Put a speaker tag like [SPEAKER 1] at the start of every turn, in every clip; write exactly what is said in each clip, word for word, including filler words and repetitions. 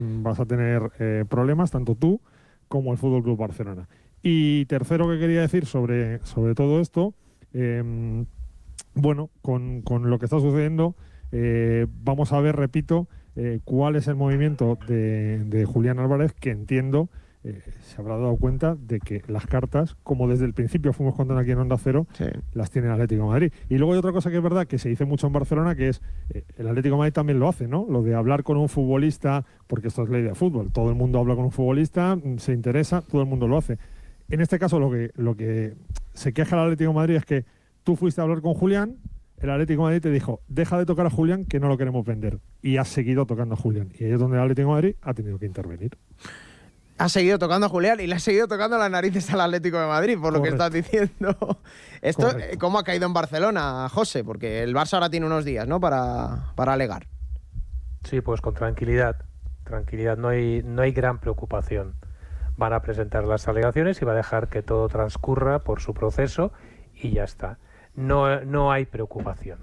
[SPEAKER 1] vas a tener eh, problemas, tanto tú como el F C Barcelona. Y tercero que quería decir sobre, sobre todo esto, eh, bueno, con, con lo que está sucediendo, eh, vamos a ver, repito, eh, cuál es el movimiento de, de Julián Álvarez, que entiendo eh, se habrá dado cuenta de que las cartas, como desde el principio fuimos contando aquí en Onda Cero, sí, las tiene el Atlético de Madrid. Y luego hay otra cosa que es verdad, que se dice mucho en Barcelona, que es, eh, el Atlético de Madrid también lo hace, ¿no? Lo de hablar con un futbolista, porque esto es ley de fútbol, todo el mundo habla con un futbolista, se interesa, todo el mundo lo hace. En este caso lo que, lo que se queja el Atlético de Madrid es que tú fuiste a hablar con Julián, el Atlético de Madrid te dijo, deja de tocar a Julián, que no lo queremos vender. Y has seguido tocando a Julián. Y ahí es donde el Atlético de Madrid ha tenido que intervenir.
[SPEAKER 2] Ha seguido tocando a Julián y le ha seguido tocando las narices al Atlético de Madrid, por Correcto. Lo que estás diciendo. Esto, Correcto. ¿Cómo ha caído en Barcelona, José? Porque el Barça ahora tiene unos días, ¿no?, para, para alegar.
[SPEAKER 3] Sí, pues con tranquilidad. Tranquilidad, no hay, no hay gran preocupación. Van a presentar las alegaciones y va a dejar que todo transcurra por su proceso y ya está. No, no hay preocupación.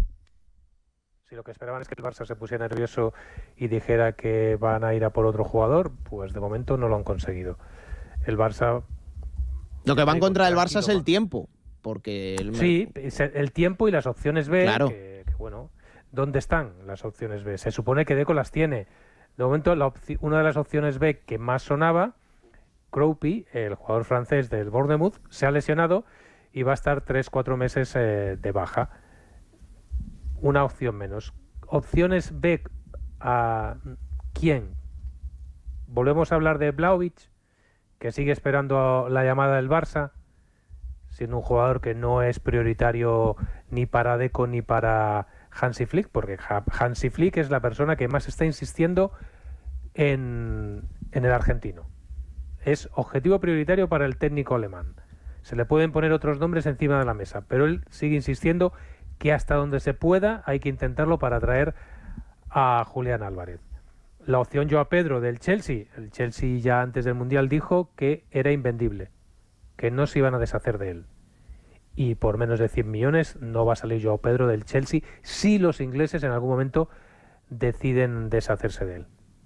[SPEAKER 3] Si lo que esperaban es que el Barça se pusiera nervioso y dijera que van a ir a por otro jugador, pues de momento no lo han conseguido. El Barça...
[SPEAKER 2] Lo que va en contra del Barça es el tiempo, porque... El...
[SPEAKER 3] Sí, el tiempo y las opciones B,
[SPEAKER 2] claro.
[SPEAKER 3] que, que bueno, ¿dónde están las opciones B? Se supone que Deco las tiene. De momento, la una de las opciones B que más sonaba, Kroupy, el jugador francés del Bournemouth, se ha lesionado y va a estar tres cuatro meses eh, de baja. Una opción menos. Opciones B, ¿a quién? Volvemos a hablar de Vlahovic, que sigue esperando la llamada del Barça, siendo un jugador que no es prioritario ni para Deco ni para Hansi Flick, porque Hansi Flick es la persona que más está insistiendo en, en el argentino. Es objetivo prioritario para el técnico alemán. Se le pueden poner otros nombres encima de la mesa, pero él sigue insistiendo que hasta donde se pueda hay que intentarlo para traer a Julián Álvarez. La opción Joao Pedro del Chelsea, el Chelsea ya antes del Mundial dijo que era invendible, que no se iban a deshacer de él. Y por menos de cien millones no va a salir Joao Pedro del Chelsea si los ingleses en algún momento deciden deshacerse de él.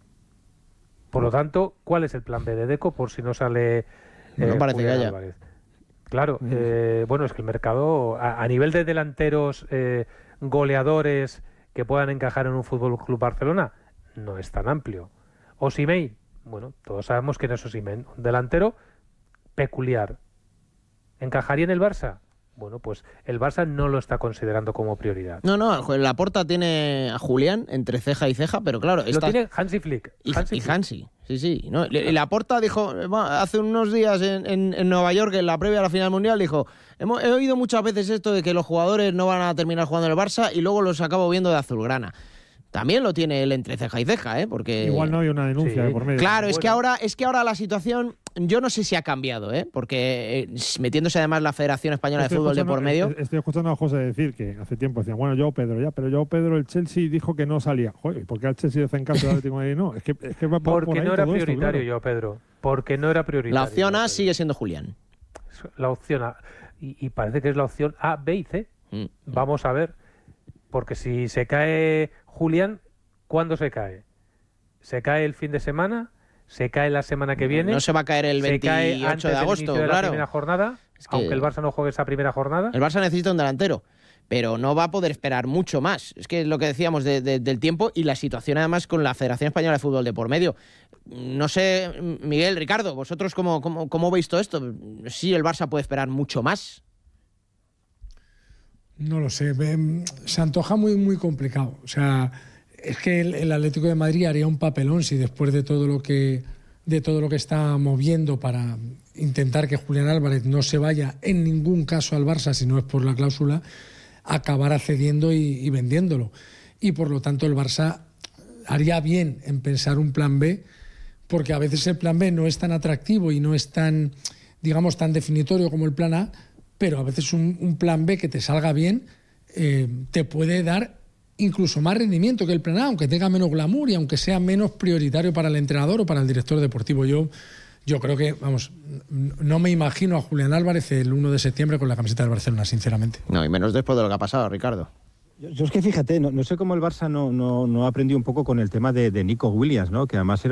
[SPEAKER 3] Por lo tanto, ¿cuál es el plan B de Deco por si no sale eh,
[SPEAKER 2] no parece
[SPEAKER 3] Julián
[SPEAKER 2] que haya.
[SPEAKER 3] Álvarez? Claro, eh, bueno, es que el mercado, a, a nivel de delanteros eh, goleadores que puedan encajar en un F C Barcelona, no es tan amplio. Osimhen, bueno, todos sabemos que no es Osimhen, un delantero peculiar. ¿Encajaría en el Barça? Bueno, pues el Barça no lo está considerando como prioridad.
[SPEAKER 2] No, no, Laporta tiene a Julián entre ceja y ceja, pero claro...
[SPEAKER 3] Lo
[SPEAKER 2] está...
[SPEAKER 3] tiene Hansi Flick.
[SPEAKER 2] Y
[SPEAKER 3] Hansi,
[SPEAKER 2] y
[SPEAKER 3] Flick.
[SPEAKER 2] Hansi, sí, sí. No, Laporta dijo, hace unos días en, en, en Nueva York, en la previa a la final mundial, dijo, hemos, he oído muchas veces esto de que los jugadores no van a terminar jugando en el Barça y luego los acabo viendo de azulgrana. También lo tiene él entre ceja y ceja, ¿eh? Porque...
[SPEAKER 1] Igual no hay una denuncia
[SPEAKER 3] sí.
[SPEAKER 1] de por medio.
[SPEAKER 2] Claro, es
[SPEAKER 3] bueno.
[SPEAKER 2] que ahora es que ahora la situación, yo no sé si ha cambiado, ¿eh? Porque eh, metiéndose además la Federación Española
[SPEAKER 1] Estoy
[SPEAKER 2] de Fútbol de por medio...
[SPEAKER 1] Estoy escuchando a José decir que hace tiempo decían, bueno, Joao Pedro ya, pero Joao Pedro, el Chelsea dijo que no salía. Joder, ¿por qué al Chelsea le hacen caso al Atlético de Madrid? No, es que, es que va por,
[SPEAKER 3] Porque
[SPEAKER 1] por ahí
[SPEAKER 3] no era
[SPEAKER 1] todo
[SPEAKER 3] prioritario,
[SPEAKER 1] esto, claro.
[SPEAKER 3] yo, Pedro. Porque no era prioritario.
[SPEAKER 2] La opción A
[SPEAKER 3] Pedro.
[SPEAKER 2] sigue siendo Julián.
[SPEAKER 3] La opción A. Y, y parece que es la opción A, B y C.
[SPEAKER 2] Mm.
[SPEAKER 3] Vamos a ver. Porque si se cae Julián, ¿cuándo se cae? ¿Se cae el fin de semana? ¿Se cae la semana que viene?
[SPEAKER 2] No se va a caer el veintiocho de agosto,
[SPEAKER 3] de la
[SPEAKER 2] claro.
[SPEAKER 3] primera jornada,
[SPEAKER 2] Es que
[SPEAKER 3] aunque el Barça no juegue esa primera jornada.
[SPEAKER 2] El Barça necesita un delantero, pero no va a poder esperar mucho más. Es que es lo que decíamos de, de, del tiempo y la situación además con la Federación Española de Fútbol de por medio. No sé, Miguel, Ricardo, ¿vosotros cómo, cómo, cómo veis todo esto? ¿Sí el Barça puede esperar mucho más?
[SPEAKER 4] No lo sé, se antoja muy, muy complicado. O sea, es que el, el Atlético de Madrid haría un papelón si después de todo lo que de todo lo que está moviendo para intentar que Julián Álvarez no se vaya en ningún caso al Barça, si no es por la cláusula, acabará cediendo y, y vendiéndolo. Y por lo tanto el Barça haría bien en pensar un plan B, porque a veces el plan B no es tan atractivo y no es tan, digamos, tan definitorio como el plan A, pero a veces un, un plan B que te salga bien eh, te puede dar incluso más rendimiento que el plan A, aunque tenga menos glamour y aunque sea menos prioritario para el entrenador o para el director deportivo. Yo, yo creo que, vamos, no me imagino a Julián Álvarez el uno de septiembre con la camiseta del Barcelona, sinceramente.
[SPEAKER 2] No, y menos después de lo que ha pasado, Ricardo.
[SPEAKER 5] Yo, yo es que fíjate, no, no sé cómo el Barça no, no, no ha aprendido un poco con el tema de, de Nico Williams, ¿no? Que además era